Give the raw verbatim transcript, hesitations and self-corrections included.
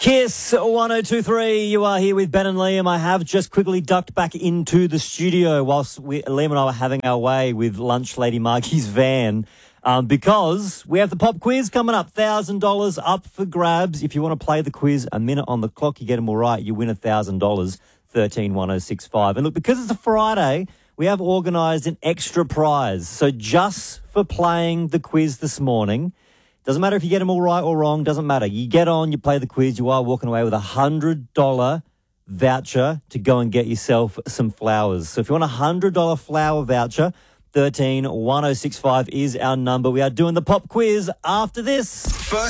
Kiss one oh two point three, you are here with Ben and Liam. I have just quickly ducked back into the studio whilst we, Liam and I were having our way with Lunch Lady Margie's van um, because we have the pop quiz coming up. one thousand dollars up for grabs. If you want to play the quiz, a minute on the clock, you get them all right, you win one thousand dollars, thirteen one oh six five. And look, because it's a Friday, we have organised an extra prize. So just for playing the quiz this morning, doesn't matter if you get them all right or wrong, doesn't matter. You get on, you play the quiz, you are walking away with a one hundred dollars voucher to go and get yourself some flowers. So if you want a one hundred dollars flower voucher, thirteen one oh six five is our number. We are doing the pop quiz after this. First